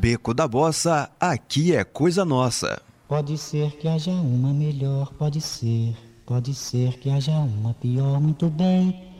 Beco da Bossa, aqui é coisa nossa. Pode ser que haja uma melhor, pode ser que haja uma pior, muito bem.